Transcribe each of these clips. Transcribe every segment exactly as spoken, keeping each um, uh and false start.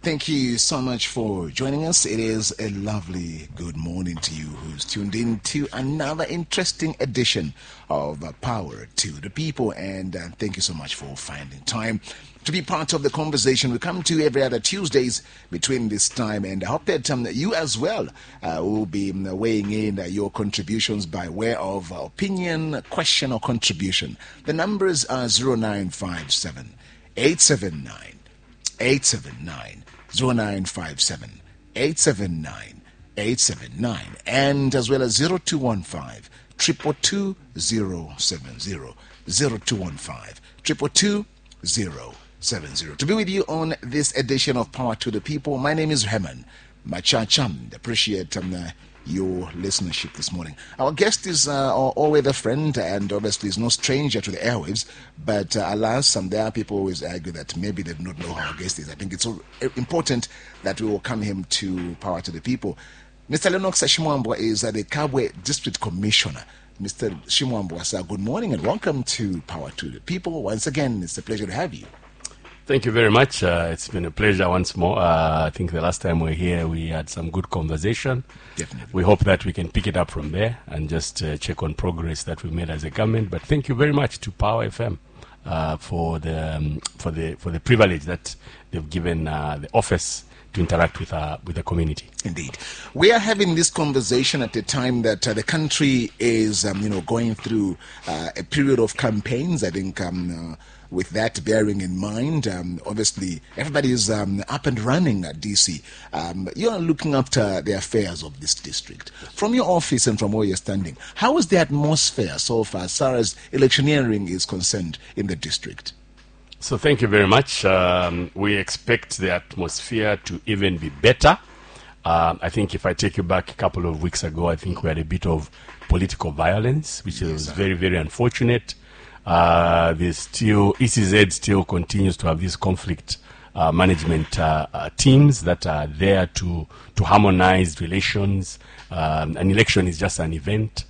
Thank you so much for joining us. It is a lovely good morning to you who's tuned in to another interesting edition of uh, Power to the People. And uh, thank you so much for finding time to be part of the conversation. We come to every other Tuesdays between this time, and I hope that um, you as well uh, will be um, weighing in uh, your contributions by way of uh, opinion, question, or contribution. The numbers are zero nine five seven, eight seven nine, eight seven nine, zero nine five seven, eight seven nine, eight seven nine, and as well as zero two one five, two two two, zero seven zero, zero two one five, two two two, zero seven zero. To be with you on this edition of Power to the People, my name is Herman Machacham. Appreciate um, uh, your listenership this morning. Our guest is uh, our all-weather friend, and obviously is no stranger to the airwaves, but uh, alas, um, there are people who always argue that maybe they do not know who our guest is. I think it's so important that we welcome him to Power to the People. Mister Lennox Shimwambwa is uh, the Kabwe District Commissioner. Mister Shimwambwa, sir, good morning and welcome to Power to the People. Once again, it's a pleasure to have you. Thank you very much. Uh, it's been a pleasure once more. Uh, I think the last time we were here, we had some good conversation. Definitely. We hope that we can pick it up from there and just uh, check on progress that we made as a government. But thank you very much to Power F M uh, for the um, for the for the privilege that they've given uh, the office to interact with uh, with the community. Indeed, we are having this conversation at a time that uh, the country is, um, you know, going through uh, a period of campaigns. I think. Um, uh, With that bearing in mind, um, obviously everybody is um, up and running at D C. Um, you're looking after the affairs of this district. From your office and from where you're standing, how is the atmosphere so far as far as electioneering is concerned in the district? So thank you very much. Um, we expect the atmosphere to even be better. Um, I think if I take you back a couple of weeks ago, I think we had a bit of political violence, which Yes, is sir. very, very unfortunate. Uh, there's still, E C Z still continues to have these conflict uh, management uh, uh, teams that are there to, to harmonize relations. Um, an election is just an event.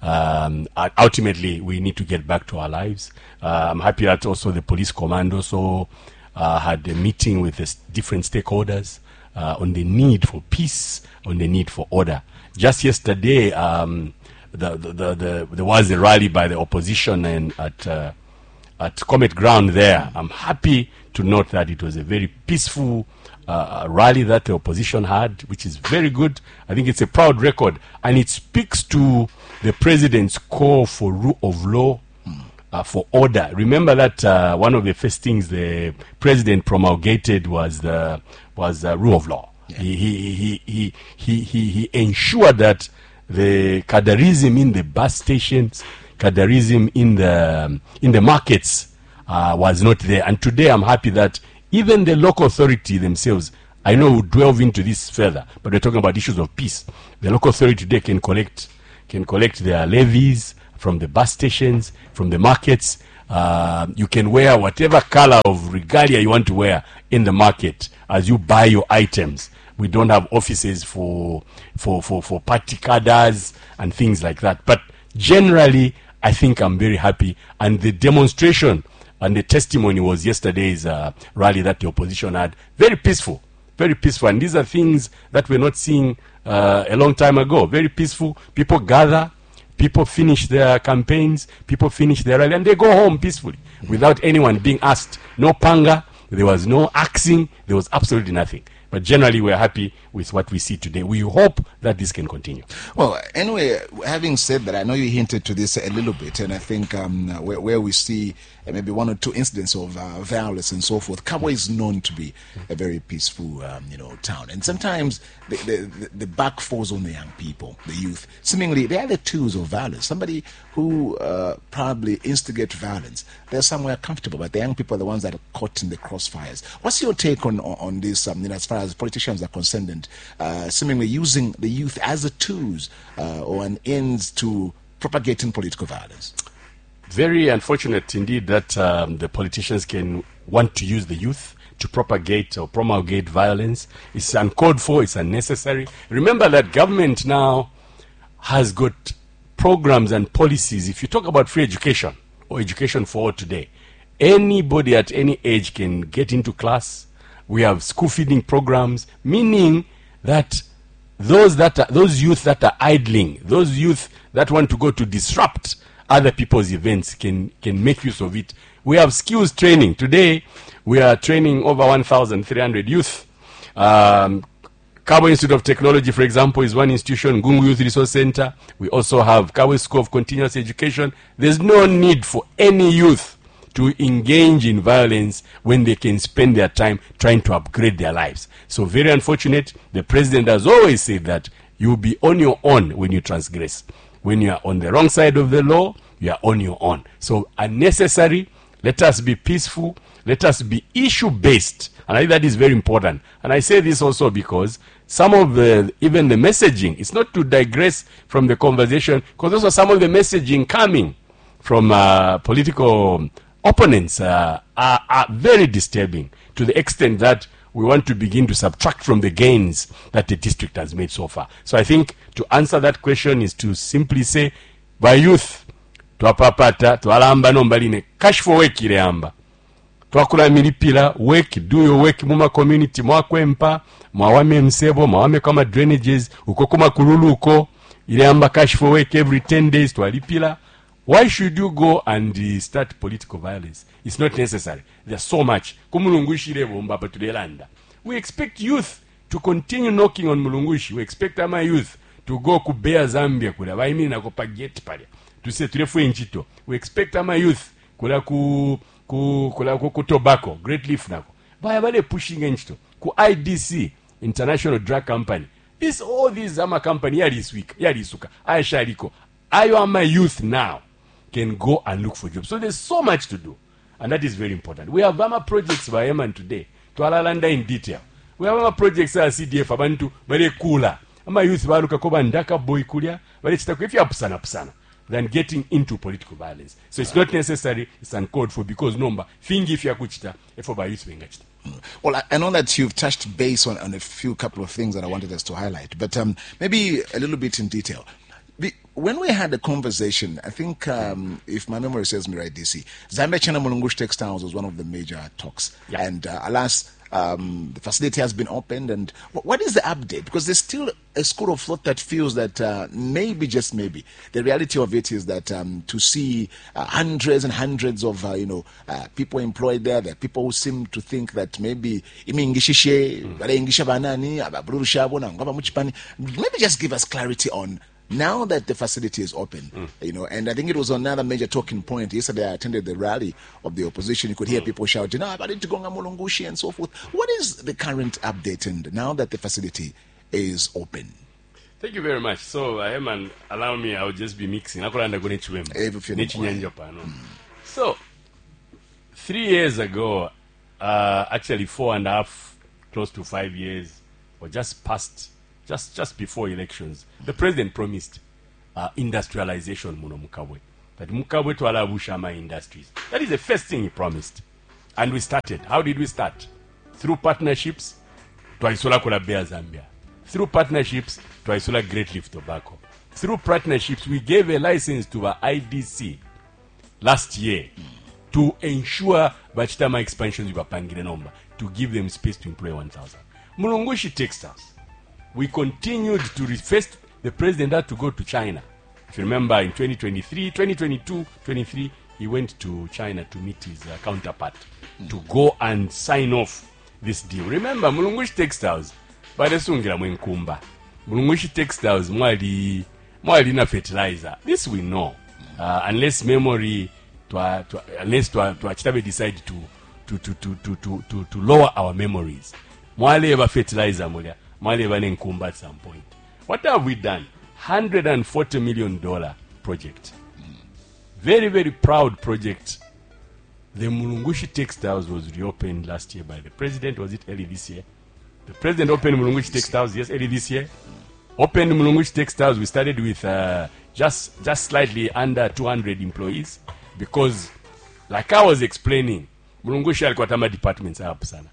Um, uh, ultimately, we need to get back to our lives. Uh, I'm happy that also the police command also uh, had a meeting with the s- different stakeholders uh, on the need for peace, on the need for order. Just yesterday, um, The, the, the, the, there was a rally by the opposition and at uh, at Comet Ground there. I'm happy to note that it was a very peaceful uh, rally that the opposition had, which is very good. I think it's a proud record, and it speaks to the president's call for rule of law, uh, for order. Remember that uh, one of the first things the president promulgated was the was uh, rule of law. Yeah. He, he, he, he, he, he, he ensured that the cadarism in the bus stations, cadarism in the in the markets uh, was not there. And today I'm happy that even the local authority themselves, I know we'll delve into this further, but we're talking about issues of peace. The local authority today can collect can collect their levies from the bus stations, from the markets. Uh, you can wear whatever color of regalia you want to wear in the market as you buy your items. We don't have offices for for, for, for party cadres and things like that. But generally, I think I'm very happy. And the demonstration and the testimony was yesterday's uh, rally that the opposition had. Very peaceful, very peaceful. And these are things that we're not seeing uh, a long time ago. Very peaceful. People gather. People finish their campaigns. People finish their rally. And they go home peacefully without anyone being asked. No panga. There was no axing. There was absolutely nothing. But generally, we're happy with what we see today. We hope that this can continue. Well, anyway, having said that, I know you hinted to this a little bit, and I think um, where, where we see uh, maybe one or two incidents of uh, violence and so forth, Kabwe is known to be a very peaceful, um, you know, town. And sometimes the, the, the back falls on the young people, the youth. Seemingly, they are the tools of violence. Somebody who uh, probably instigate violence, they're somewhere comfortable, but the young people are the ones that are caught in the crossfires. What's your take on on, on this, um, you know, as far as politicians are concerned, and uh, seemingly using the youth as a tools uh, or an ends to propagating political violence? Very unfortunate indeed that um, the politicians can want to use the youth to propagate or promulgate violence. It's uncalled for, it's unnecessary. Remember that government now has got programs and policies. If you talk about free education or education for all today, anybody at any age can get into class We have school feeding programs, meaning that those that are, those youth that are idling, those youth that want to go to disrupt other people's events can can make use of it. We have skills training. Today, we are training over one thousand three hundred youth. Um, Kabwe Institute of Technology, for example, is one institution, Gungu Youth Resource Center. We also have Kabwe School of Continuous Education. There's no need for any youth to engage in violence when they can spend their time trying to upgrade their lives. So very unfortunate. The president has always said that you'll be on your own when you transgress. When you are on the wrong side of the law, you are on your own. So unnecessary. Let us be peaceful. Let us be issue-based. And I think that is very important. And I say this also because some of the, even the messaging, it's not to digress from the conversation, because also some of the messaging coming from uh, political opponents uh, are, are very disturbing, to the extent that we want to begin to subtract from the gains that the district has made so far. So I think to answer that question is to simply say, by youth, twapapata, twalamba nombaline, cash for work ileamba. Twakula milipila, work, do your work muma community, mwakwempa, mwawame msebo, mwawame kama drainages, uko kuma kululu uko, ileamba cash for work every ten days, twalipila. Why should you go and uh, start political violence? It's not necessary. There's so much. We expect youth to continue knocking on Mulungushi. We expect our youth to go to Bear Zambia. To say to we expect our youth kula ku ku kula ku tobacco, Great Leaf nako. By a pushing into ku I D C, International Drug Company. This all these ama company here this week. Here this suka. I shariko. I am my youth now. Can go and look for jobs. So there's so much to do, and that is very important. We have Bama projects by Eman today, to Alalanda in detail. We have Bama projects at C D F, Abantu, very cooler. Ama youth, Baluka Koba, Ndaka Boy Kulia, but it's if you have Pusana Pusana, than getting into political violence. So it's not necessary, it's uncalled for, because number, Fingi if you are Kuchita, if by youth Wingachita. Well, I, I know that you've touched base on, on a few couple of things that I wanted us to highlight, but um, maybe a little bit in detail. The, when we had a conversation, I think, um, if my memory serves me right, D C, Zambia China Mulungushi Textiles was one of the major talks. Yeah. And uh, alas, um, the facility has been opened. And w- what is the update? Because there's still a school of thought that feels that uh, maybe, just maybe, the reality of it is that um, to see uh, hundreds and hundreds of uh, you know uh, people employed there, there are people who seem to think that maybe maybe just give us clarity on, now that the facility is open, mm. you know, and I think it was another major talking point. Yesterday I attended the rally of the opposition. You could hear mm. people shouting, "Ah, but to Gonga Mulungushi," and so forth. What is the current update, and now that the facility is open? Thank you very much. So, uh, Eman, allow me, I'll just be mixing. Mm. So, three years ago, uh, actually four and a half, close to five years, or just past. Just just before elections, the president promised uh, industrialization muno Mukabwe. That Mukabwe to Alabushama Industries. That is the first thing he promised. And we started. How did we start? Through partnerships to Aisola Kolabea Zambia. Through partnerships to Aisola Great Leaf Tobacco. Through partnerships, we gave a license to our I D C last year to ensure Bachitama expansions with Pangire number, to give them space to employ one thousand. Mulungushi Textiles. We continued to first, the president had to go to China. If you remember, in twenty twenty-three, twenty twenty-two, twenty-three, he went to China to meet his uh, counterpart mm. to go and sign off this deal. Remember, Mulungushi Textiles, Badesungira Mwenkumba, Mulungushi Textiles, Mwali, Mwali na fertilizer. This we know, uh, unless memory, to, uh, to, unless to, uh, to Achitabe decide to to, to, to, to, to, to, to lower our memories. Mwali eva fertilizer mulya. At some point. What have we done? one hundred forty million dollars project. Very, very proud project. The Mulungushi Textiles was reopened last year by the president. Was it early this year? The president opened Mulungushi Textiles, yes, early this year. Opened Mulungushi Textiles. We started with uh, just, just slightly under two hundred employees, because, like I was explaining, Mulungushi Alkwatama departments are up sana.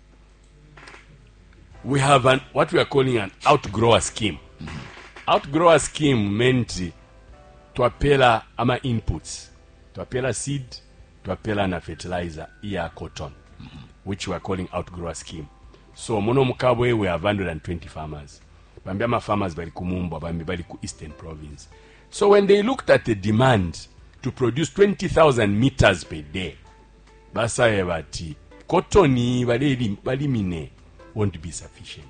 We have an, what we are calling an outgrower scheme. Mm-hmm. Outgrower scheme meant to apela ama inputs, to apela seed, to apela na fertilizer, iya cotton, mm-hmm. which we are calling outgrower scheme. So muno mukabwe we have one hundred twenty farmers. Bambi ama farmers bali kumumba, bambi bali ku Eastern Province. So when they looked at the demand to produce twenty thousand meters per day, basaye bati cotton bali bali mine won't be sufficient.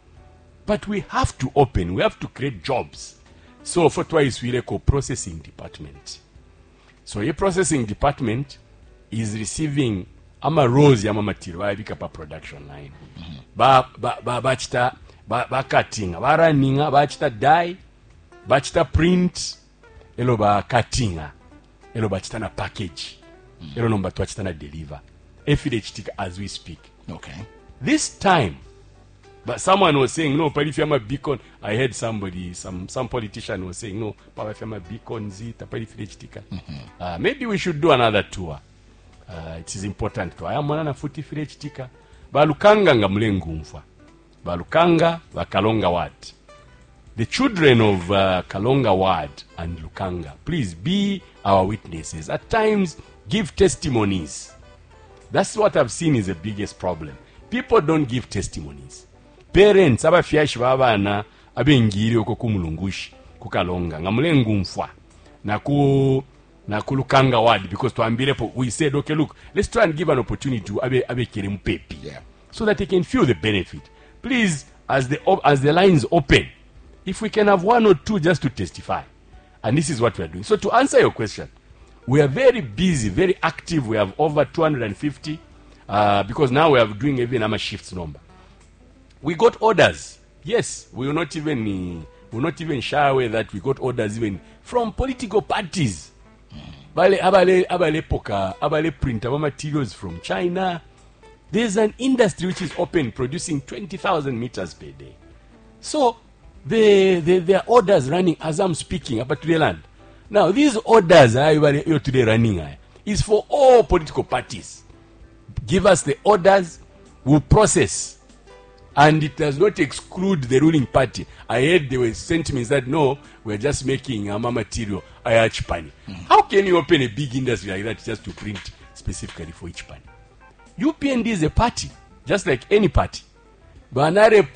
But we have to open, we have to create jobs. So for twice we like a processing department. So a processing department is receiving ama rose ama material babika pa production line. Mm-hmm. Ba ba ba bachita ba ba cutting, ba running, bachita dye, bachita print, elo ba cutting, elo bachita na package. Mm-hmm. Elo nomba twachita na deliver. F D H T as we speak. Okay. This time, but someone was saying, no, Palifema Beacon. I heard somebody, some some politician was saying, no, Palifema Beacon, Zita, Palifama. Uh, maybe we should do another tour. Uh, it is important to. I am one futi Filechtika. Balukanga ngamulengumfa. Balukanga, Kalonga Ward. The children of uh, Kalonga Ward and Lukanga, please be our witnesses. At times, give testimonies. That's what I've seen is the biggest problem. People don't give testimonies. Parents abafyashi babana abengiri oko kumulungushi kukalonga ngamulengumfwa na ku na kulukanga ward because to we said okay look let's try and give an opportunity to abe abe kere mpepi yeah. So that they can feel the benefit. Please as the as the lines open, if we can have one or two just to testify, and this is what we are doing. So to answer your question, we are very busy, very active. We have over two hundred fifty uh, because now we are doing even a shifts number. We got orders. Yes, we will not even uh, will not even shy away that we got orders even from political parties. Abale abale abale poka abale printer materials from China. There's an industry which is open producing twenty thousand meters per day. So the the there are orders running as I'm speaking about the land. Now these orders are today running is for all political parties. Give us the orders, we'll process. And it does not exclude the ruling party. I heard they were sentiments that no, we're just making ama material ayach pani. Mm-hmm. How can you open a big industry like that just to print specifically for each party? U P N D is a party, just like any party. Because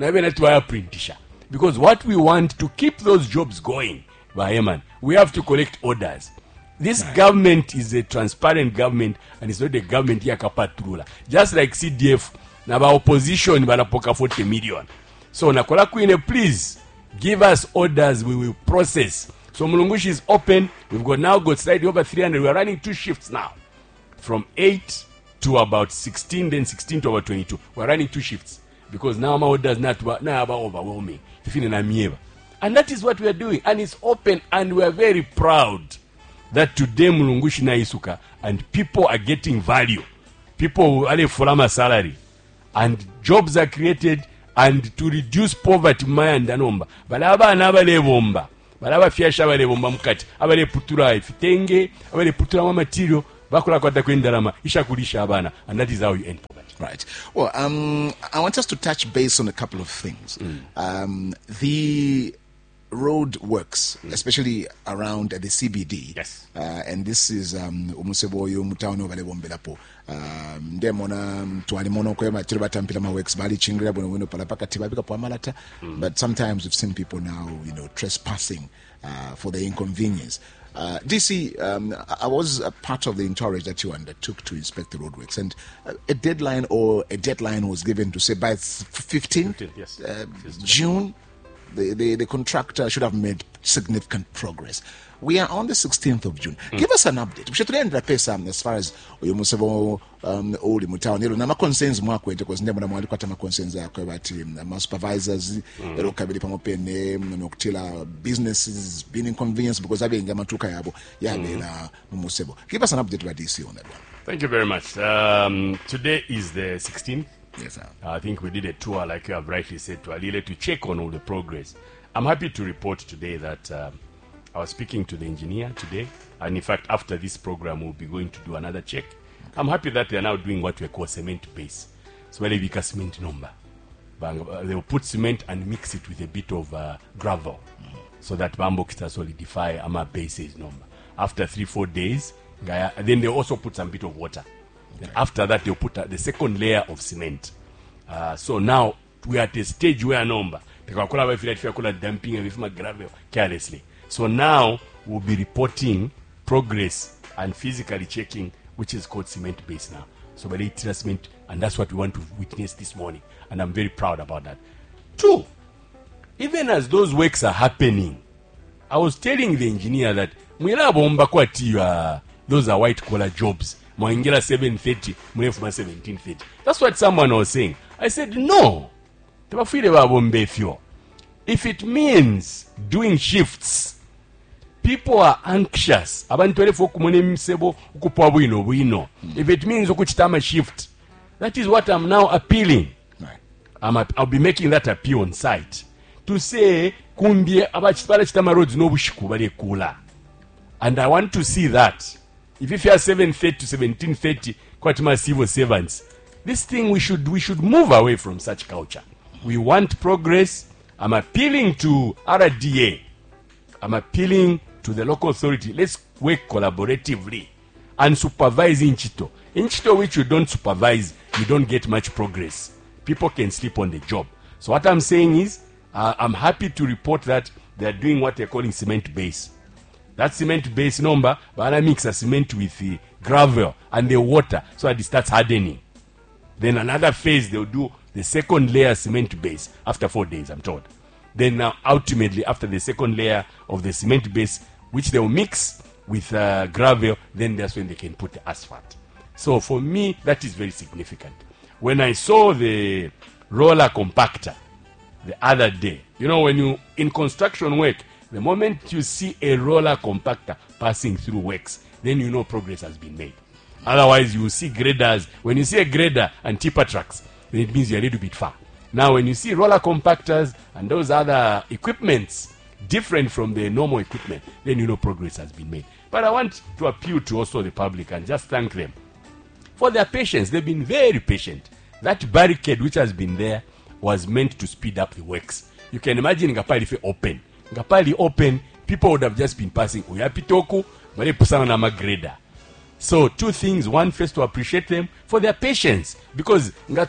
what we want to keep those jobs going, we have to collect orders. This right. Government is a transparent government and it's not a government yakapatrula. Just like C D F. Na ba opposition banapoka forty million. So nakola kuine, please give us orders, we will process. So Mulungushi is open. We've got now got slightly over three hundred. We're running two shifts now. From eight to about sixteen, then sixteen to about twenty-two. We're running two shifts. Because now my orders not now about overwhelming. And that is what we are doing. And it's open and we are very proud that today Mulungushi na Isuka and people are getting value. People are fulama salary. And jobs are created and to reduce poverty mayanda nomba balaba nabale bomba balaba fiasha bale bomba mukati abale putura ifitenge abale putura ma material bakola kwata kwendalama ishakulisha abana, and that is how you end poverty. Right. Well, um I want us to touch base on a couple of things. Mm. Um the road works, mm. especially around the C B D. Yes. Uh, and this is um Umuseboyo Mutano Vale Bombelapo. Um demona twali mono kwa matiro batampila ma works bali chingira bono wino pala pakati babika po amalata. But sometimes we've seen people now, you know, trespassing uh, for the inconvenience. Uh, D C, um, I was a part of the entourage that you undertook to inspect the roadworks, and uh, a deadline or a deadline was given to say by fifteenth yes. uh, June. The, the, the contractor should have made significant progress. We are on the sixteenth of June. Mm. Give us an update. We should end the pace as far as Oyomusebo um Oli Mutaonero. Nama concerns mwakwe because ndemo na mwali kwata ma concerns yakwe bati ma supervisors ero kabili pamopene nokutila businesses being inconvenienced because abenga matuka yabo yabela Mumusebo. Give us an update by D C on that one. Thank you very much. Um, today is the sixteenth. Yes, sir. I think we did a tour, like you have rightly said, to Alile to check on all the progress. I'm happy to report today that um, I was speaking to the engineer today, and in fact, after this program, we'll be going to do another check. I'm happy that they're now doing what we call cement base. So we have a cement number. They will put cement and mix it with a bit of uh, gravel, mm-hmm. so that Bambo can solidify our bases number. After three, four days, then they also put some bit of water. Then after that, they'll put uh, the second layer of cement. Uh, Uh, so now we are at a stage where number tekakola bafira tufyakola dumping ebifuma gravel carelessly. So now we'll be reporting progress and physically checking, which is called cement base now. So by the cement, and that's what we want to witness this morning, and I'm very proud about that. Two, even as those works are happening, I was telling the engineer that mwilabomba kwati uh, those are white collar jobs. Mwingila seven thirty, mwefuma seventeen thirty. That's what someone was saying. I said no. If it means doing shifts, people are anxious. If it means ukuchitama shift, that is what I'm now appealing. I'm a, I'll be making that appeal on site to say kumbie abachipala chitama roads no bushiku bali kula. And I want to see that if if you are seven thirty to seventeen thirty kwatima civil servants, this thing we should we should move away from such culture. We want progress. I'm appealing to R D A. I'm appealing to the local authority. Let's work collaboratively and supervise Inchito. Inchito which you don't supervise, you don't get much progress. People can sleep on the job. So what I'm saying is, uh, I'm happy to report that they're doing what they're calling cement base. That cement base number, but I mix a cement with the gravel and the water so that it starts hardening. Then another phase, they'll do the second layer cement base after four days, I'm told. Then now, ultimately, after the second layer of the cement base, which they'll mix with uh, gravel, then that's when they can put the asphalt. So for me, that is very significant. When I saw the roller compactor the other day, you know, when you, in construction work, the moment you see a roller compactor passing through works, then you know progress has been made. Otherwise, you see graders. When you see a grader and tipper trucks, then it means you're a little bit far. Now, when you see roller compactors and those other equipments different from the normal equipment, then you know progress has been made. But I want to appeal to also the public and just thank them for their patience. They've been very patient. That barricade which has been there was meant to speed up the works. You can imagine Ngapali if open. Ngapali open, people would have just been passing. Uyapitoku, but they pusana na magreda. So two things. One, first to appreciate them for their patience, because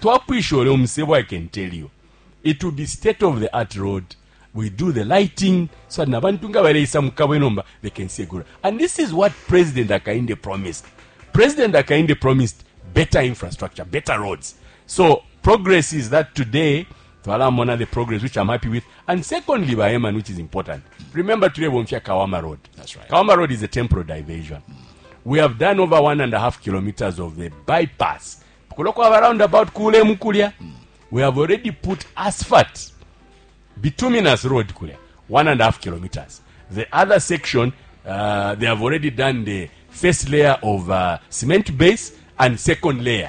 I can tell you, it will be state of the art road. We do the lighting so that they can see good. And this is what President Hakainde promised. President Hakainde promised better infrastructure, better roads. So progress is that today, to allow one of the progress which I'm happy with. And secondly, by Eman, which is important. Remember today we have Kawama Road. That's right. Kawama Road is a temporary diversion. Mm. We have done over one and a half kilometers of the bypass. Around about Kule Mukulia, mm. we have already put asphalt, bituminous road Kule, one and a half kilometers. The other section, uh, they have already done the first layer of uh, cement base and second layer.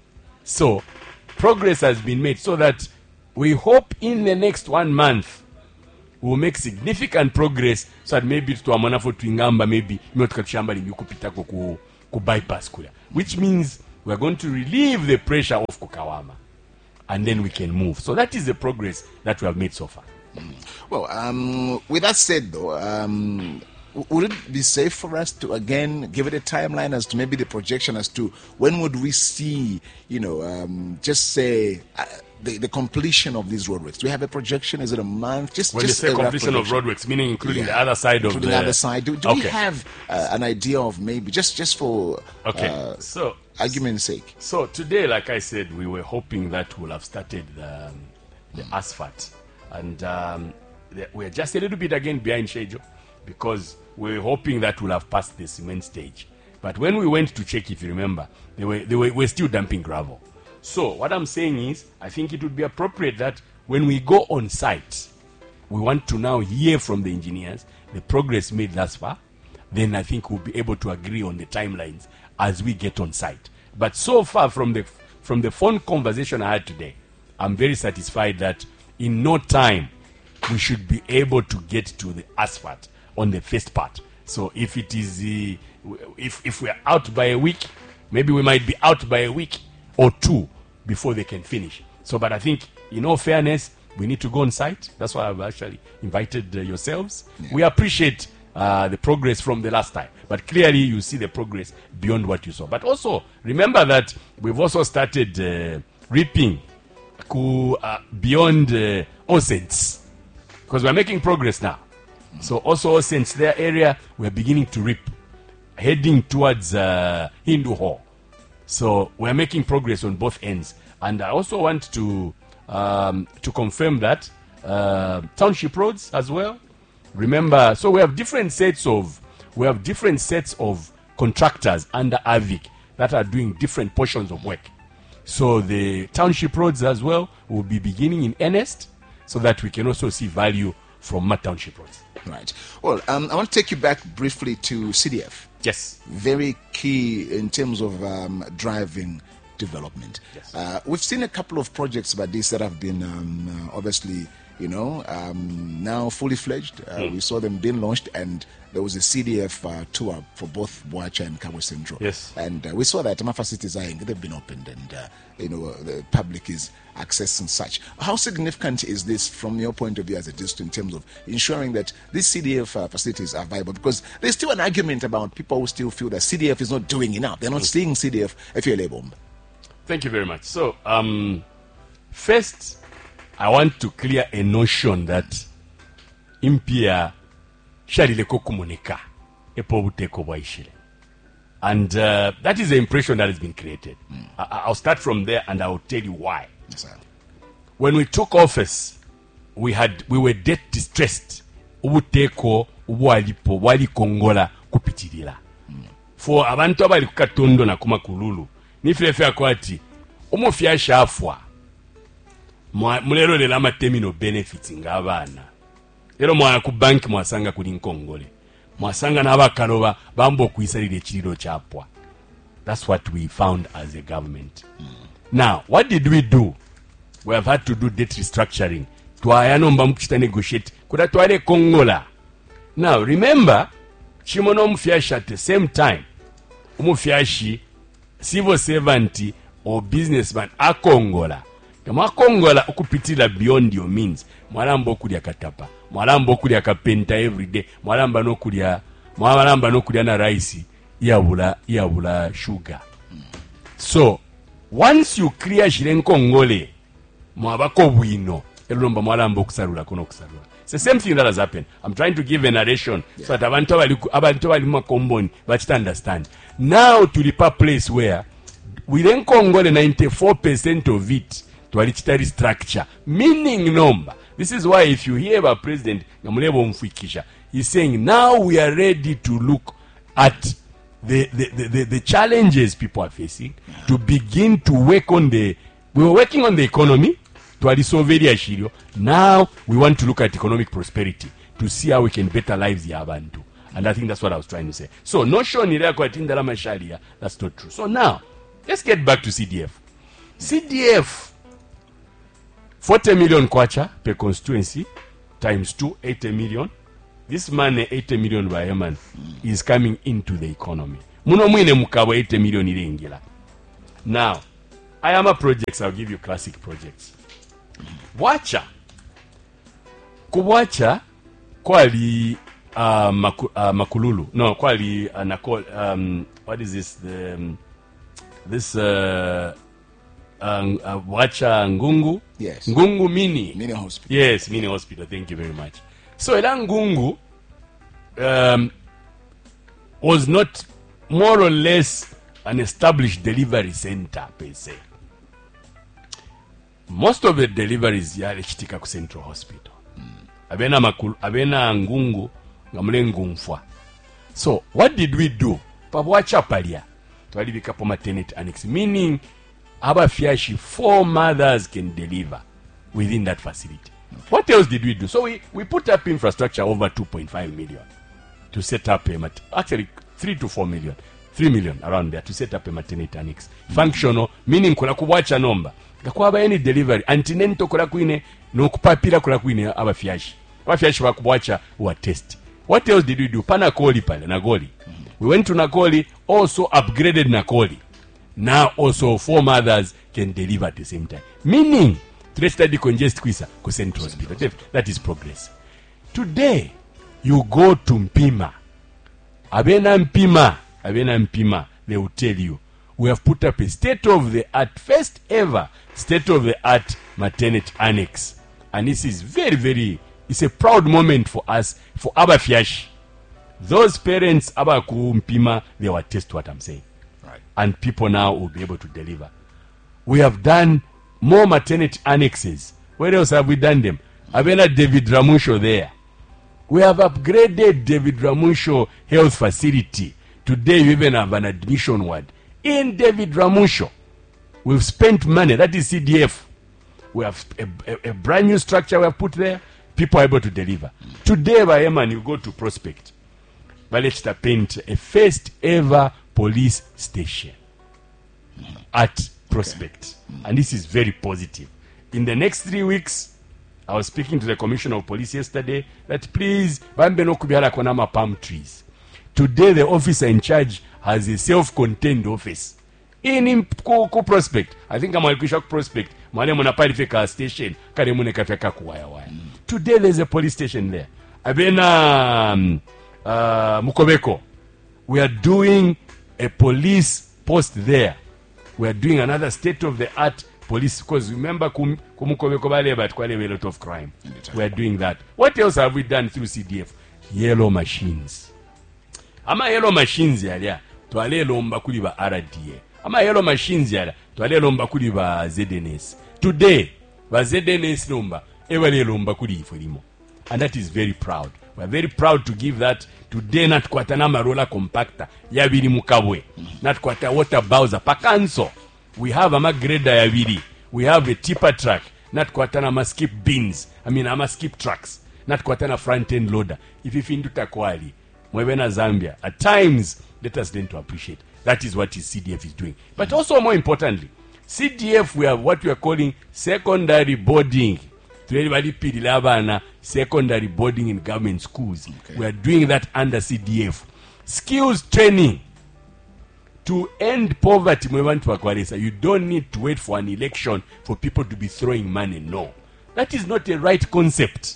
So progress has been made, so that we hope in the next one month we will make significant progress, so that maybe to amanafo tuingamba maybe miotukatushamba limyukupita ku ku bypass kule, which means we are going to relieve the pressure of Kukawama, and then we can move. So that is the progress that we have made so far. Mm. Well, um, with that said, though, um, would it be safe for us to again give it a timeline as to maybe the projection as to when would we see, you know, um, just say uh, the, the completion of these roadworks? Do we have a projection? Is it a month? Just when just you say completion of roadworks, meaning including yeah. the other side of including the, the other side. Do, do okay. we have uh, an idea of maybe just just for okay? Uh, so argument's sake. So today, like I said, we were hoping that we'll have started the, um, the mm. asphalt, and um, the, we're just a little bit again behind schedule, because we were hoping that we'll have passed the cement stage. But when we went to check, if you remember, they were they were, were still dumping gravel. So what I'm saying is, I think it would be appropriate that when we go on site, we want to now hear from the engineers the progress made thus far. Then I think we'll be able to agree on the timelines as we get on site. But so far from the from the phone conversation I had today, I'm very satisfied that in no time we should be able to get to the asphalt on the first part. So if it is uh, if if we are out by a week, maybe we might be out by a week or two before they can finish. So, but I think in all fairness, we need to go on site. That's why I've actually invited uh, yourselves. Yeah. We appreciate uh, the progress from the last time, but clearly you see the progress beyond what you saw. But also remember that we've also started uh, reaping ku, uh, beyond uh, Osens, because we're making progress now. So also Osens, their area, we're beginning to reap, heading towards uh, Hindu Hall. So we're making progress on both ends. And I also want to um, to confirm that uh, township roads as well. Remember, so we have different sets of we have different sets of contractors under A V I C that are doing different portions of work. So the township roads as well will be beginning in earnest, so that we can also see value from my township roads. Right. Well, um, I want to take you back briefly to C D F. Yes. Very key in terms of um, driving development. Yes. Uh, we've seen a couple of projects like this that have been um, uh, obviously, you know, um, now fully fledged. Uh, mm. We saw them being launched, and there was a C D F uh, tour for both Boacha and Kabwe Central. Yes. And uh, we saw that Mafa cities are they've been opened, and uh, you know the public is accessing such. How significant is this from your point of view as a district in terms of ensuring that these C D F uh, facilities are viable? Because there's still an argument about people who still feel that C D F is not doing enough. They're not mm. seeing C D F F L A bomb. Thank you very much. So, um, first, I want to clear a notion that impia sharileko kumoneka epo buteko bwaishile. And uh, that is the impression that has been created. Mm. I- I'll start from there, and I'll tell you why. Yes, sir. When we took office, we had we were debt distressed. Ubuteko ubwalipo wali kongola kupitirira. Mm. For abantu abali kukatondo na kuma kululu. Nifefe akwati umufya shafwa mulero le lama terminal benefits ngabana ero mwa ku bank mwasanga kuli nkongole mwasanga n'abakaloba bambo kuisalira ekiriro kyapwa. That's what we found as a government. Mm. Now, what did we do? We have had to do debt restructuring. Twayanomba mukita negotiate kuda twale kongola. Now, remember chimono umufyashi at the same time umufyashi civil servant or businessman akongola kama akongola okupitira beyond your means mwalamba okulya katapa mwalamba okulya kapenta every day mwalamba nokulya mwalamba nokulya na rice yabula yabula sugar. So once you clear shirenkongole mwabako bwino elomba mwalamba okusalula kono okusalula. It's the same thing that has happened. I'm trying to give a narration, yeah, so that abantu abali abantu abali makomboni but understand. Now to the place where we then Congole ninety-four percent of it to a literary structure, meaning number. This is why if you hear about President Namulebo Mfwikisha, he's saying now we are ready to look at the the, the, the, the challenges people are facing, to begin to work on the we were working on the economy. Now we want to look at economic prosperity to see how we can better lives the abantu. And I think that's what I was trying to say. So no show ni kwa tindala masharia, that's not true. So now let's get back to C D F. C D F forty million kwacha per constituency times two, eighty million. This money eighty million by a man is coming into the economy. Muno mwine mukawa eighty million ilingila. Now I am a projects, I'll give you classic projects. Bwacha kubwacha kwali uh, maku, uh, makululu no kwali uh, nako, um, what is this the um, this uh, uh, uh, Bwacha Ngungu. Yes, Ngungu mini mini hospital. Yes, mini hospital, thank you very much. So ela Ngungu um, was not more or less an established delivery center per se. Most of the deliveries yale chitika ku Central Hospital. Mm. Abena makulu, abena Ngungu ngamule ngumfwa. So what did we do? Pabwacha palia twalibika po maternity annex, meaning abafyashi four mothers can deliver within that facility. Okay. What else did we do? So we, we put up infrastructure over two point five million to set up a mat- actually three to four million, three million around there to set up a maternity annex. Mm. Functional, meaning kuna kubwacha nomba gakwaba any delivery antinento kola kwine no kupapira kola kwine abafyashi abafyashi bakubwacha wa test. What else did we do? Panakoli pale Nagoli. Mm-hmm. We went to Nagoli, also upgraded Nagoli. Now also four mothers can deliver at the same time, meaning to study congest kwisa ku Central Hospital. That is progress. Today you go to Mpima, abena Mpima abena Mpima, they will tell you we have put up a state-of-the-art, first ever state-of-the-art maternity annex. And this is very, very, it's a proud moment for us, for Abafyash. Those parents, Abakumpima, they will attest what I'm saying. Right. And people now will be able to deliver. We have done more maternity annexes. Where else have we done them? I've been at David Ramusho there. We have upgraded David Ramusho health facility. Today we even have an admission ward in David Ramusho. We've spent money. That is C D F. We have a, a, a brand new structure we have put there. People are able to deliver. Today, by Eman, you go to Prospect. Valechta paint a first ever police station at Prospect. Okay. And this is very positive. In the next three weeks, I was speaking to the Commissioner of Police yesterday that please, Bambe no kubiara konama palm trees. Today, the officer in charge has a self-contained office in, in ku, ku Prospect. I think I'm going to Prospect. Mwale muna parifeka station. Kare mune kafeka kuwaya waya. Today, there's a police station there. Abena um, uh, Mukobeko. We are doing a police post there. We are doing another state-of-the-art police, because remember Kumukobeko Bale, but quite a lot of crime. We are doing that. What else have we done through C D F? Yellow machines. Ama yellow machines yale twale lomba kuli ba R D A. Ama yellow machines yale twale lomba kuli ba Z N S. Today ba Z N S lomba ewale lomba kuli ifulimo. And that is very proud. We are very proud to give that today. Not kwata na marola compactor yabiri mukabwe. Not kwata water bowser pakanso. We have a magreda yabiri. We have a tipper truck. Not kwata na skip bins. I mean ama skip trucks. Not kwata na front end loader. If you findu takwali Mwebena Zambia, at times let us learn to appreciate. That is what C D F is doing. But also more importantly, C D F, we have what we are calling secondary boarding. To everybody pidilabana secondary boarding in government schools. Okay. We are doing that under C D F. Skills training to end poverty. You don't need to wait for an election for people to be throwing money. No, that is not a right concept.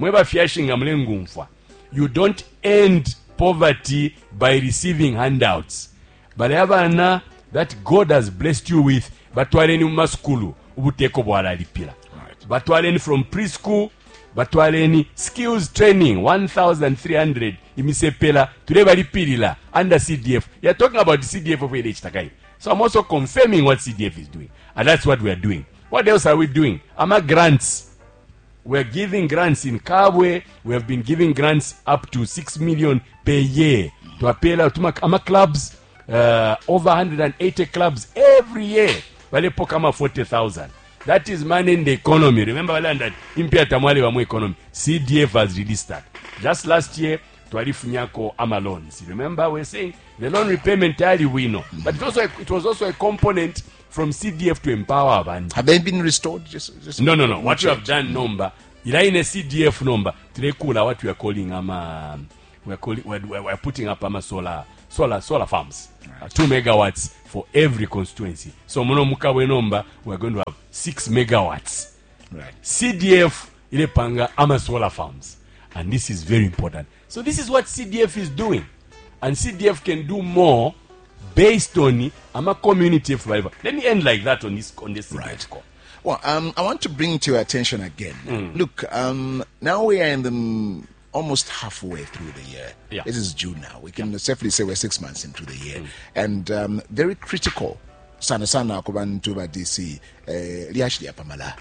You don't end poverty by receiving handouts. But abana that God has blessed you with, batwaleni mumaskulu ubuteko bwalalipira. Batwaleni from preschool, batwaleni skills training one thousand three hundred imisepela tuleba lipirila under C D F. You're talking about the C D F of H Takai. So I'm also confirming what C D F is doing. And that's what we are doing. What else are we doing? Ama grants. We're giving grants in Kabwe. We have been giving grants up to six million per year to apela to ama clubs, uh, over one hundred eighty clubs every year. Walepo kama forty thousand. That is money in the economy. Remember that impia tamwale wa mu economy. C D F has released that. Just last year, twalifunyako ama loans. Remember we're saying the loan repayment early we know. But it also it was also a component from C D F to empower abantu. Have they been restored? Just, just no, no, no. What you have done, number, ila in a C D F number, tulekula what we are calling ama, we are calling, we are, we are putting up ama solar, solar, solar farms, right. uh, two megawatts for every constituency. So mono mukawe number, we are going to have six megawatts. Right. C D F ile panga ama solar farms, and this is very important. So this is what C D F is doing, and C D F can do more. Based on a community flavor. Let me end like that on this on this right. Call. Well, um, I want to bring to your attention again. Mm. Look, um, now we are in the almost halfway through the year. Yeah. This is June now. We can yeah. safely say we're six months into the year, mm. and um, very critical. Sana sana kubantu D C liashli apamala.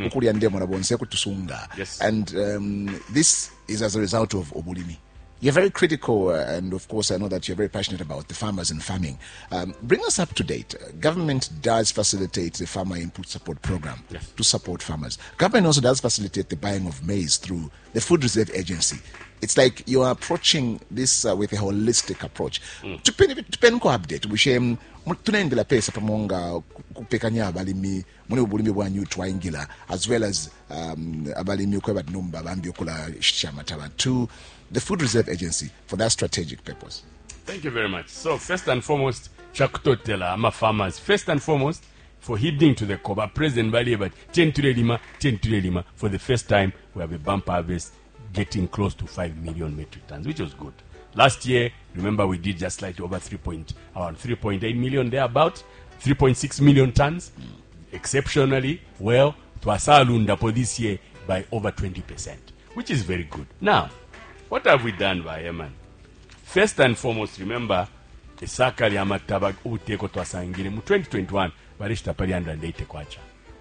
Yes. And um, this is as a result of Obulimi. You're very critical, uh, and of course, I know that you're very passionate about the farmers and farming. Um, bring us up to date. Uh, government does facilitate the Farmer Input Support Program yes. to support farmers. Government also does facilitate the buying of maize through the Food Reserve Agency. It's like you are approaching this uh, with a holistic approach. To pen ko update, we share tunaendela pesa pamonga kupekanya abalimi mune ubulimi bwanyu twaingila as well as um, abalimi kweba numba bambi okula shamataba to the Food Reserve Agency for that strategic purpose. Thank you very much. So first and foremost, Chakutotela, ama farmers, first and foremost, for heeding to the Koba President Bali, but ten to Lima, ten to Lima, for the first time, we have a bumper harvest getting close to five million metric tons, which was good. Last year, remember, we did just slightly over three point, around three point eight million there, about three point six million tons. Mm. Exceptionally well, twasalunda for this year by over twenty percent, which is very good. Now, what have we done, Bayeman? First and foremost, remember, esaka lyamataba ubuteko twasangire mu twenty twenty-one balishita pali one hundred eighty kwacha.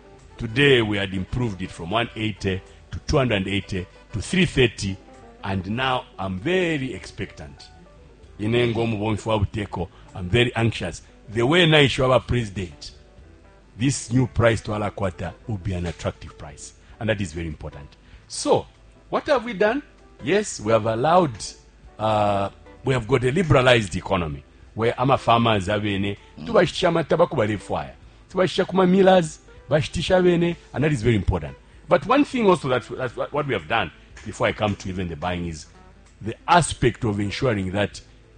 Today we had improved it from one hundred eighty to two hundred eighty to three hundred thirty, and now I'm very expectant. Inengo mubonfu wabuteko, I'm very anxious. The way Naishwaba president, this new price to ala quarter will be an attractive price, and that is very important. So, what have we done? Yes, we have allowed, uh, we have got a liberalized economy where ama farmers have been tubashisha mataba kubalefwaya, tubashisha kuma millers, bashitisha bene, and that is very important. But one thing also that that's what we have done before I come to even the buying is the aspect of ensuring that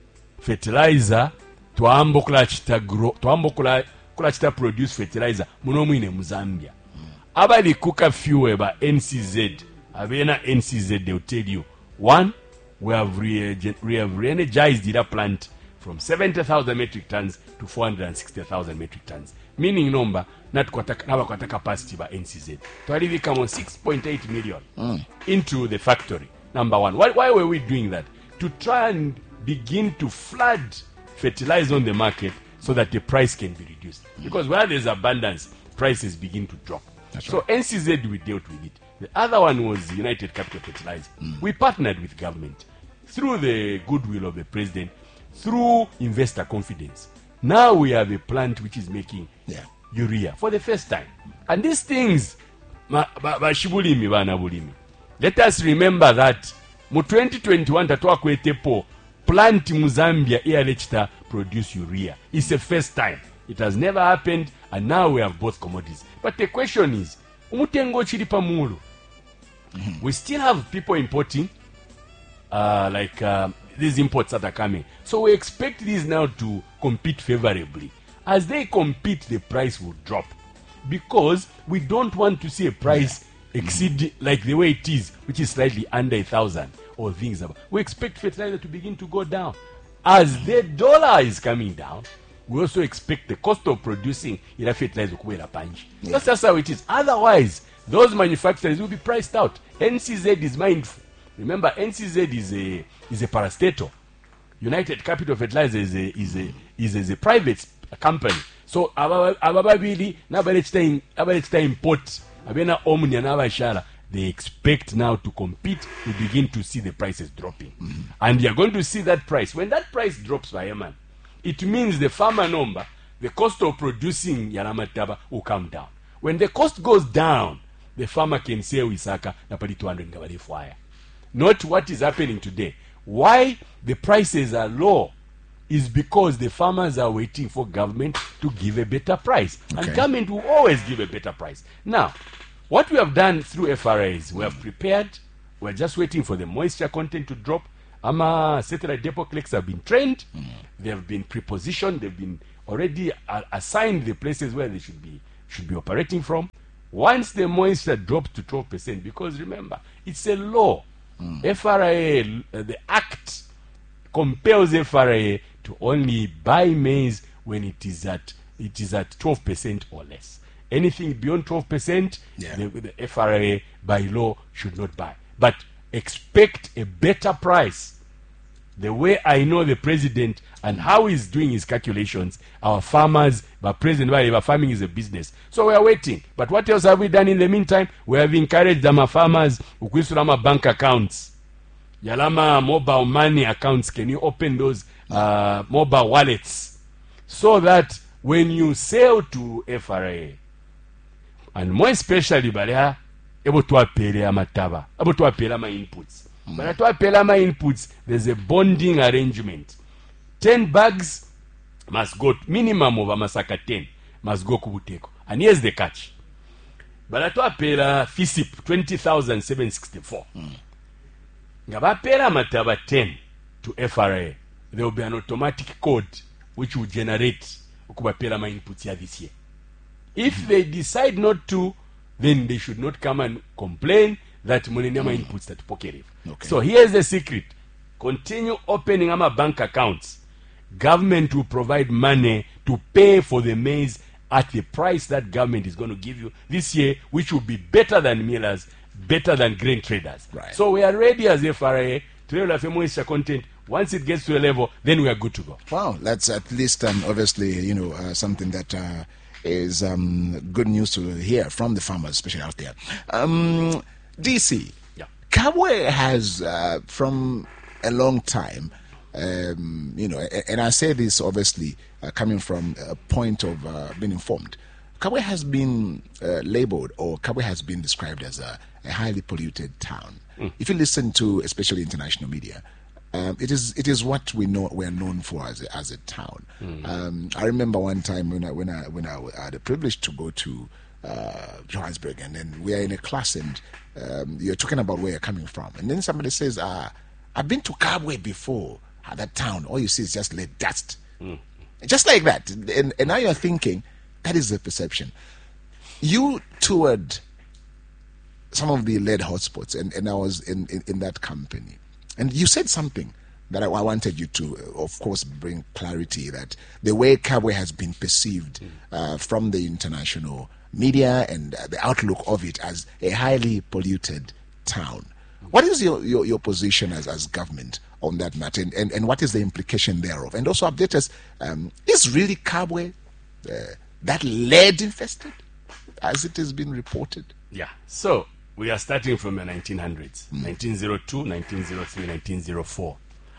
fertilizer twambokula chita grow twambokula kula chita produce fertilizer muno mwine mu Zambia. Abali kuka fuel ba N C Z, abena N C Z, they will tell you, one, we have re we have re-energized the plant from seventy thousand metric tons to four hundred sixty thousand metric tons. Meaning number not kwata capacity by N C Z. To come on six point eight million mm. into the factory. Number one. Why, why were we doing that? To try and begin to flood fertilizer on the market so that the price can be reduced. Mm. Because where there's abundance, prices begin to drop. That's so right. N C Z, we dealt with it. The other one was United Capital Fertilizer. Mm. We partnered with government through the goodwill of the president, through investor confidence. Now we have a plant which is making yeah. urea for the first time. And these things, ma, ba, ba, shibulimi, ba, nabulimi. Let us remember that mu twenty twenty-one tatwa kwetepo plant mu Zambia ealechita produce urea. It's the first time. It has never happened, and now we have both commodities. But the question is, umutengo chilipa mulu. We still have people importing, uh, like uh, these imports that are coming. So we expect these now to compete favorably. As they compete, the price will drop, because we don't want to see a price yeah. exceed mm. like the way it is, which is slightly under a thousand or things. About. We expect fertilizer to begin to go down. As the dollar is coming down, we also expect the cost of producing ila fertilizer kuwela punch. Yeah. That's just how it is. Otherwise, those manufacturers will be priced out. N C Z is mindful. Remember, N C Z is a is a parastatal. United Capital Fertilizer is a is a is a, is a private company. So abababili nabalechita abalechita import abena omnia nabashara. They expect now to compete. We begin to see the prices dropping, mm-hmm. and you are going to see that price. When that price drops, by a man, it means the farmer number, the cost of producing yaramataba will come down. When the cost goes down, the farmer can say Wisaka napali two hundred ngabale fire. Not what is happening today. Why the prices are low is because the farmers are waiting for government to give a better price. Okay. And government will always give a better price. Now, what we have done through F R As, we have prepared, we're just waiting for the moisture content to drop. Ama satellite depot clicks have been trained, mm. they have been prepositioned, they've been already uh, assigned the places where they should be should be operating from. Once the moisture drops to twelve percent, because remember, it's a law. Mm. F R A, uh, the act compels F R A to only buy maize when it is at it is at twelve percent or less. Anything beyond twelve percent, yeah. the, the F R A by law should not buy. But expect a better price. The way I know the president and how he's doing his calculations, our farmers, but president, whatever, farming is a business. So we are waiting. But what else have we done in the meantime? We have encouraged our farmers, ukwisulama bank accounts, yalama mobile money accounts. Can you open those uh, mobile wallets so that when you sell to F R A, and more especially, balea, able to appeal amataba, able to appeal ama inputs. Mm. But to appeal ama inputs, there's a bonding arrangement. Ten bags must go, minimum of amasaka ten must go kubuteko. And here's the catch. But to appeal F I S I P twenty thousand seven hundred sixty-four. Ngaba appeal amataba ten to F R A. There will be an automatic code which will generate ukubapela ama inputs here this year. If mm. they decide not to, then they should not come and complain that money mm. inputs that pocket. Okay. So here's the secret. continue opening our bank accounts, government will provide money to pay for the maize at the price that government is going to give you this year, which will be better than millers, better than grain traders. Right. So we are ready as F R A to level of moisture content. Once it gets to a level, then we are good to go. Wow, that's at least um, obviously, you know, uh, something that uh, is um, good news to hear from the farmers, especially out there. Um, D C, Yeah. Kabwe has, uh, from a long time, um, you know, and, and I say this obviously uh, coming from a point of uh, being informed. Kabwe has been uh, labeled, or Kabwe has been described as a, a highly polluted town. Mm. If you listen to especially international media, um, it is it is what we know we're known for as a, as a town. Mm. Um, I remember one time when I when I when I had the privilege to go to uh, Johannesburg, and then we are in a class, and um, you're talking about where you're coming from, and then somebody says, ah, "I've been to Kabwe before." At that town, all you see is just lead dust, mm. just like that, and, and now you're thinking. That is the perception. You toured some of the lead hotspots, and, and I was in, in, in that company. And you said something that I, I wanted you to, uh, of course, bring clarity that the way Kabwe has been perceived uh, from the international media and uh, the outlook of it as a highly polluted town. What is your, your, your position as, as government on that matter, and, and, and what is the implication thereof? And also update us, um, is really Kabwe uh, that lead infested, as it has been reported? Yeah. So we are starting from the nineteen hundreds, mm. nineteen oh two, nineteen oh three, nineteen oh four.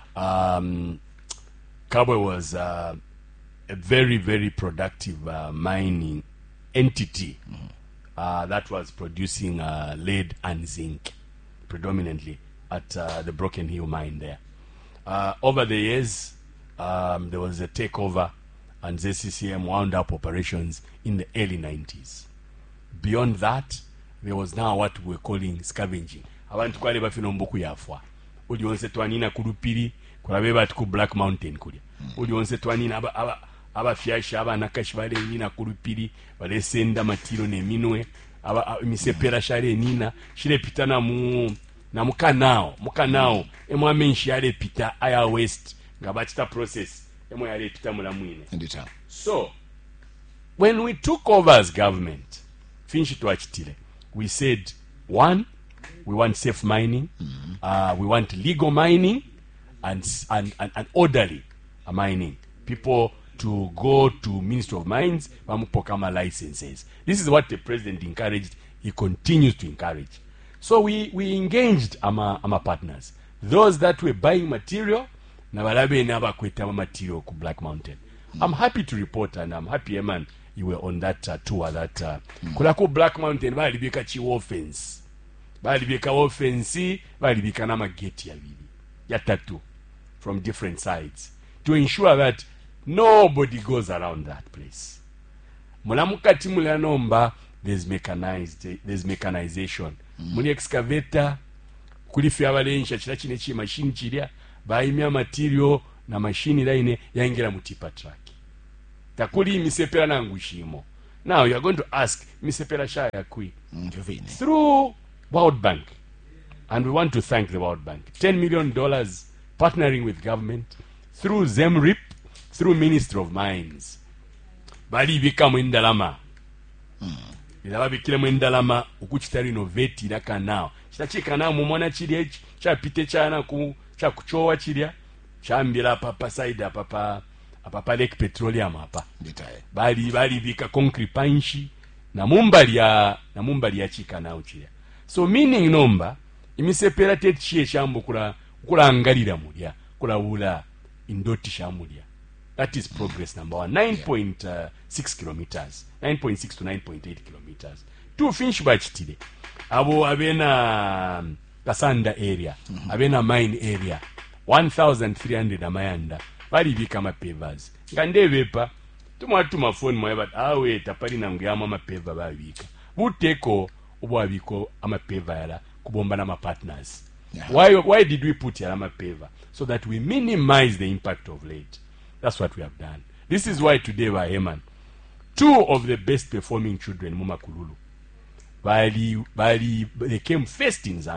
Um, Kabwe was uh, a very, very productive uh, mining entity mm. uh, that was producing uh, lead and zinc predominantly at uh, the Broken Hill mine there. Uh, over the years, um, there was a takeover, and Z C C M wound up operations in the early nineties. Beyond that, there was now what we're calling scavenging. Abantu kwale bafino mbuku yafwa. Uli onse twanina kulupiri, kulabe bati ku Black Mountain kulya. Uli onse twanina aba aba aba fyasha aba nakashibale nina kulupiri, bale senda matiro ne minwe, aba misepera shale nina, shile pitana mu na mukanao, mukanao, emwa menshi yale pita aya west, ngabachita process. So, when we took over as government, we said, one, we want safe mining, mm-hmm. uh, we want legal mining, and and, and, and orderly mining. People to go to Ministry of Mines, Pamupokama licenses. This is what the president encouraged. He continues to encourage. So we, we engaged our, our partners, those that were buying material. Material ku Black Mountain. Mm. I'm happy to report, and I'm happy, man, you were on that uh, tour. That uh, mm. Kulako Black Mountain, bali bika chi offense, bali bika offense, bali bika nama gate ya vili, ya tatu, from different sides, to ensure that nobody goes around that place. Mulamukati mulanomba, there's mechanized, there's mechanization. Mm. Muli excavator, kulifi abalensha chila chine chi machine chilia. Baimia material na machine line yaingira mutipa track. Takuli misepera na ngushimo. Now you are going to ask misepera sha ya kui mm, through World Bank, and we want to thank the World Bank. ten million dollars partnering with government through ZEMRIP, through Ministry of Mines. Bali bika mwendalama. Mm. Ilaba bikile mwendalama ukuchitari innovate ila kanao. Chitachi kanao mumona chili echi cha pite chana ku cha kuchowa chilia chambira papa side papa papa Lake Petroleum hapa nditaye bali bali bika concrete panchi na mumbali ya na mumbali ya chika na uchilia. So meaning nomba imisepera tetchie chambo kula kula angalira mulya kula ula indoti shamulia. That is progress number one. nine point six kilometers, nine point six to nine point eight kilometers to finish by chitile abo abena Kasanda area, mm-hmm. Abena mine area, one thousand three hundred amayanda, bali bika mapavers. Ngande vepa, tumwa tuma phone mwa but awe tapari na ngiyama mapava babika. Buteko ubo abiko amapava yala kubomba na ma partners. Yeah. Why why did we put yala mapava? So that we minimize the impact of lead. That's what we have done. This is why today we are Heman. Two of the best performing children Mumakululu. Bali, Bali, they came first in Zambia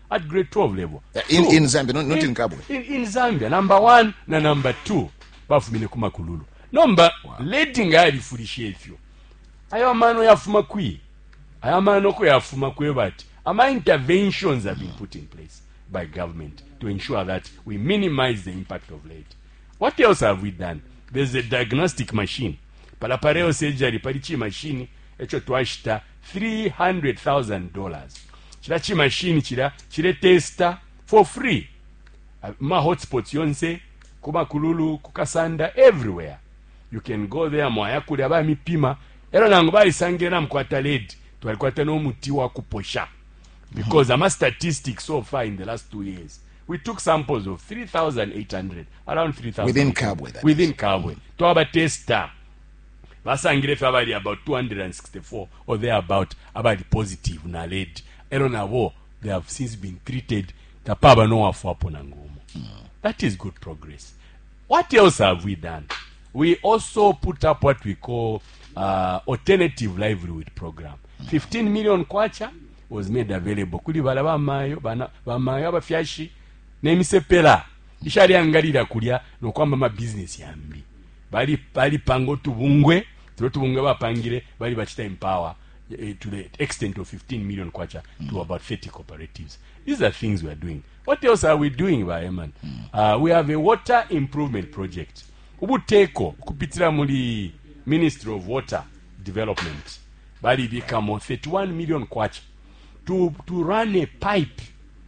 at grade twelve level. Uh, in, Two, in Zambia, not, not in, in Kabwe. In, in Zambia, number one na number two, bafumine ku Makululu. Number, wow. Letting I differentiate you. Ayo mano yafuma kwi. Ayo mano ko yafuma kwe but ama interventions have been put in place by government to ensure that we minimize the impact of lead. What else have we done? There's a diagnostic machine. Palapareo surgery palichi machine echo twashita three hundred thousand dollars. Chira chi machine chira chire tester for free. Uh, ma hotspots yonse kuma Kululu kukasanda everywhere. You can go there mwaya kuli aba mipima ero nangu bali sangera mkwata lead twalikwata no muti wa kuposha. Because mm-hmm. ama statistics so far in the last two years we took samples of three thousand eight hundred, around three thousand within Kabwe. Within Kabwe. To aba tester basangire fe abali about two hundred sixty-four or they about abali positive na lead ero nabo they have since been treated tapaba no wafu hapo na ngumu. Mm. That is good progress. What else have we done? We also put up what we call uh, alternative livelihood program. Mm. fifteen million kwacha was made available kuli bala bamayo bana bamayo abafyashi nemisepela ishali angalira kulya nokwamba ma business yambi bali bali pango tubungwe tubungwe bapangire bali bachita empower uh, to the extent of fifteen million kwacha mm. to about thirty cooperatives. These are things we are doing. What else are we doing, Baeman? Mm. Uh, we have a water improvement project. Ubuteko kupitira muli Ministry of Water Development. Bali bikamo thirty-one million kwacha to to run a pipe,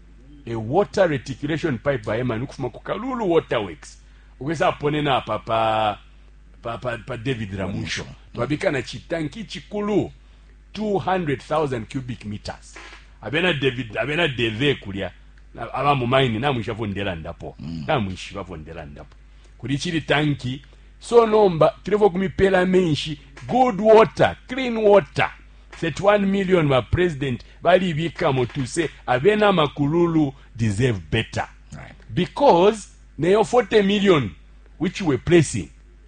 a water reticulation pipe Baeman ukufuma ku Kalulu Waterworks. Ugesa ponena papa papa pa David Ramusho. Twabika na chitanki chikulu two hundred thousand cubic meters. Abena David abena deve kulia aba mumaini na mwisha vondela ndapo mm. na mwisha vondela ndapo kuli chiri tanki so nomba tulevo kumipela menshi good water clean water thirty-one million wa president bali bikamo to say abena Makululu deserve better, right? Because neyo forty million which we were placing,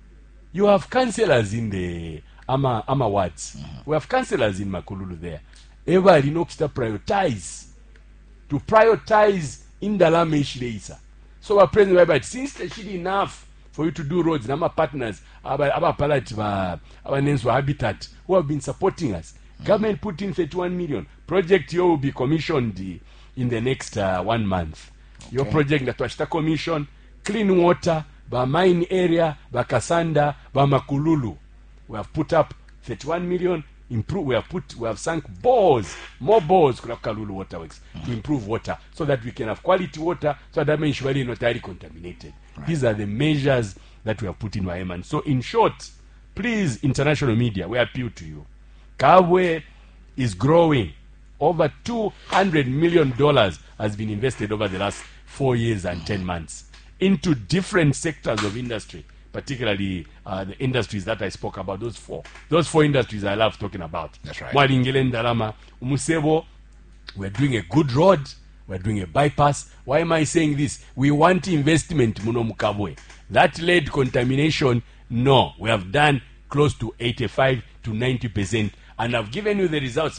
you have councillors in the ama ama wards. Mm-hmm. We have councillors in Makululu there. Everybody knows to prioritize to prioritize in the Lame Ishleisa. So our president, but since it's enough for you to do roads, our partners, our our palate, our names were Habitat, who have been supporting us. Mm-hmm. Government put in thirty-one million. Project here will be commissioned in the next uh, one month. Okay. Your project that was the commission, clean water, by mine area, by Kasanda, by Makululu. We have put up thirty-one million. Improve. We have put. We have sunk bores, more bores, Kalulu Waterworks, mm-hmm. to improve water, so that we can have quality water, so that means surely not highly contaminated. Right. These are the measures that we have put in Waeman. So, in short, please, international media, we appeal to you. Kabwe is growing. Over two hundred million dollars has been invested over the last four years and mm-hmm. ten months into different sectors of industry. Particularly uh, the industries that I spoke about, those four. Those four industries I love talking about. That's right. Mwalingele Ndalama, Umusebo, we're doing a good road, we're doing a bypass. Why am I saying this? We want investment, Muno Mukabwe. That lead contamination, no. We have done close to eighty-five to ninety percent. And I've given you the results.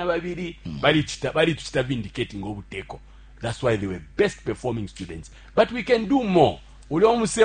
Mm. That's why they were best performing students. But we can do more. There's a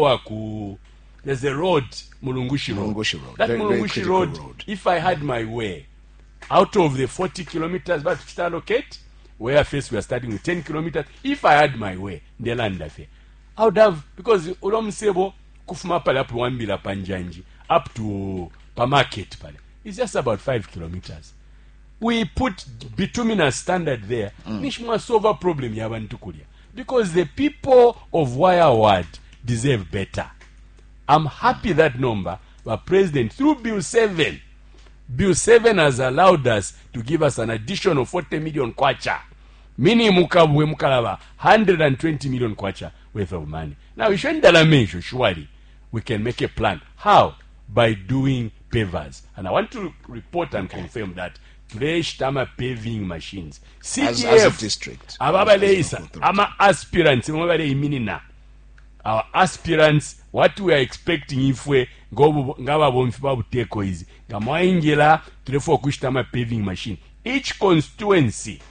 road, Mulungushi Road. Mulungushi Road. That very, Mulungushi very road, road, if I had my way, out of the forty kilometers but to allocate, where first we are starting with ten kilometers, if I had my way, the land affair, I would have, because Ulom Sebo, Kufuma Palap Wambila Panjanji, up to Pamarket Pale, it's just about five kilometers. We put bituminous standard there, mm. Nishma solve a problem Yabantukulia. Because the people of Wireward deserve better. I'm happy that number, but President, through Bill seven, Bill seven has allowed us to give us an additional forty million kwacha. Mini Mukabwe Mukalaba, one hundred twenty million kwacha worth of money. Now, we shouldn't mention, surely, we can make a plan. How? By doing pavers. And I want to report and okay. confirm that today, Shtama paving machines. C D F, as, as a district. Ababaleisa, ama aspirants, our aspirants, what we are expecting if we go ngaba bomfiba buteko izi. Gamwaingela, tulefo kushtama paving machine. Each constituency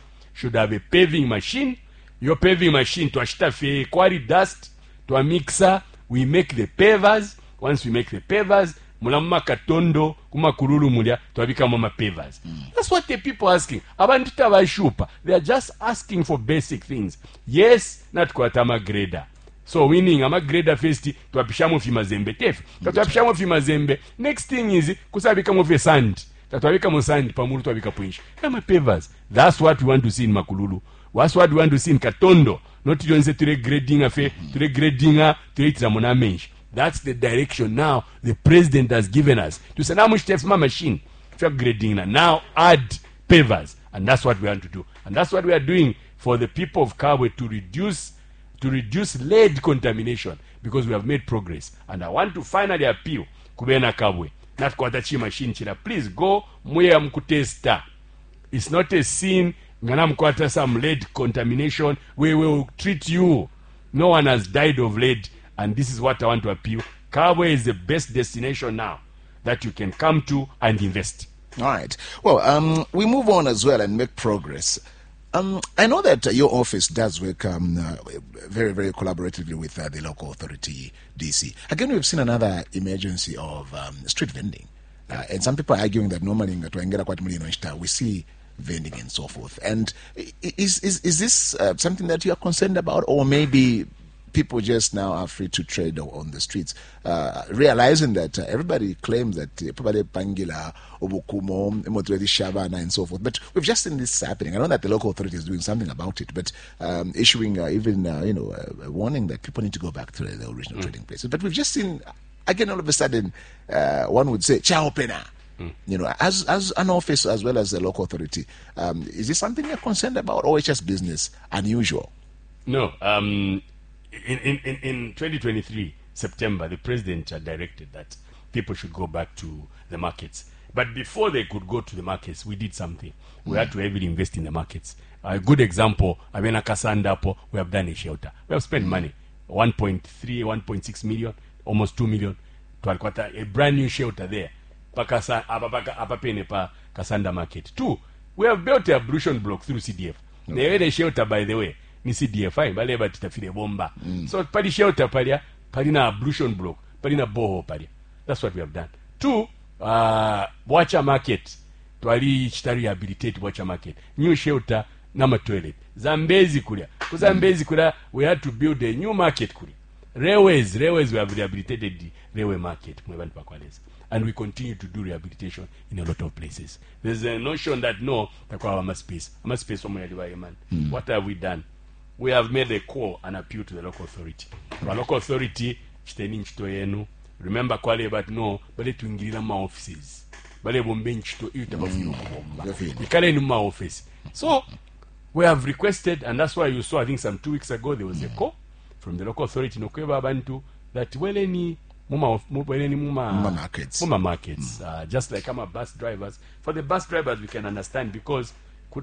should have a paving machine. Your paving machine twashita fe quarry dust twa mixer, we make the pavers. Once we make the pavers, mulamma katondo kumakululu mulya twabika mama pavers. Mm. That's what the people are asking. Abantu tabashupa, they are just asking for basic things. Yes, not kwatama grader. So winning ama grader first twapishamo fi mazembe tefu. Twapishamo fi mazembe. Next thing is kusabika mo fe sand. Tatwabika mo sand pamulu twabika punch. Ama pavers. That's what we want to see in Makululu. That's what we want to see in Katondo. Not to say to grading affair, to grading a to it ramona mench. That's the direction now the president has given us. To say now much my machine for grading now add pavers, and that's what we want to do. And that's what we are doing for the people of Kabwe to reduce to reduce lead contamination, because we have made progress. And I want to finally appeal Kubena Kabwe. Not kwatachi machine china. Please go muya mkutesta. It's not a sin. Ngana mkwata some lead contamination. We will treat you. No one has died of lead. And this is what I want to appeal. Kabwe is the best destination now that you can come to and invest. All right. Well, um, we move on as well and make progress. Um, I know that uh, your office does work um, uh, very, very collaboratively with uh, the local authority, D C. Again, we've seen another emergency of um, street vending. Uh, and some people are arguing that normally we see vending and so forth. And is, is, is this uh, something that you are concerned about, or maybe people just now are free to trade on the streets, uh, realizing that uh, everybody claims that probably Pangila, Obukumo, Emotredi Shabana, and so forth. But we've just seen this happening. I know that the local authority is doing something about it, but um, issuing uh, even uh, you know a, a warning that people need to go back to the original mm. trading places. But we've just seen again all of a sudden uh, one would say Chao Pena. Mm. You know, as as an office as well as the local authority, um, is this something you're concerned about, or it's just business unusual? No. Um, In, in, in twenty twenty-three, September, the president had directed that people should go back to the markets. But before they could go to the markets, we did something. We mm. had to heavily invest in the markets. A good example, Avena Kasandapo, we have done a shelter. We have spent mm. money, one point three, one point six million, almost two million, to a brand new shelter there. Pakasa, Apapaka, Apapene pa Kasanda market. Two, we have built a ablution block through C D F. Okay. They had a shelter, by the way. Ni C D F I bale batitafire bomba. Mm. So pali shelter palia, palina ablution block, palina boho palia. That's what we have done. Two, uh Bwacha market. Twali chitari rehabilitate Bwacha market. New shelter, nama toilet. Zambezi kulia. Kuzambezi kulia, we had to build a new market kulia. Railways, railways we have rehabilitated the railway market. And we continue to do rehabilitation in a lot of places. There's a notion that no, takwa ama space. Ama space somewhere man. Mm. What have we done? We have made a call and appeal to the local authority. The local authority, remember kwale but no, bale tuingirira ma offices. Bale bombe nchito iyo tabafiro bomba. Ikale numa office. So we have requested, and that's why you saw, I think some two weeks ago, there was a call from the local authority in Okweba Bantu that well any muma muma markets, muma markets, mm. uh, just like I'm bus drivers. For the bus drivers, we can understand because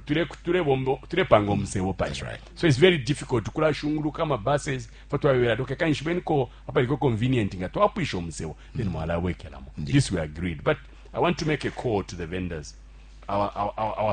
that's right. So it's very difficult to kula shungulu kama buses fatwa wera doke kanshibeni ko hapa liko convenient nga to apisho msewo then mwala wekelamo. This we agreed, but I want to make a call to the vendors. Our our our, our